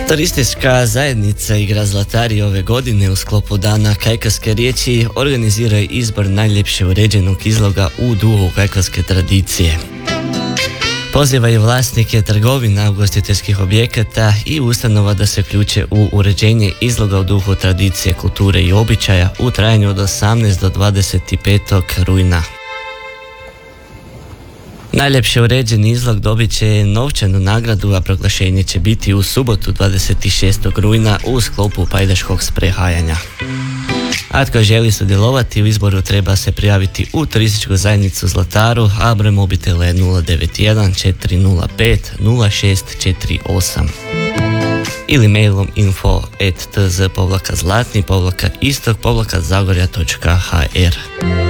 Turistička zajednica i grad Zlatari ove godine u sklopu Dana kajkavske riječi organiziraju izbor najljepše uređenog izloga u duhu kajkavske tradicije. Pozivaju vlasnike trgovina, ugostiteljskih objekata i ustanova da se uključe u uređenje izloga u duhu tradicije, kulture i običaja u trajanju od 18 do 25. rujna. Najljepše uređeni izlog dobit će novčanu nagradu, a proglašenje će biti u subotu 26. rujna u sklopu pajdaškog sprehajanja. A tko želi sudjelovati u izboru treba se prijaviti u turističku zajednicu Zlataru, a broj mobitela je 091 405 0648 ili mailom info@tz-zlatni-istok-zagorja.hr.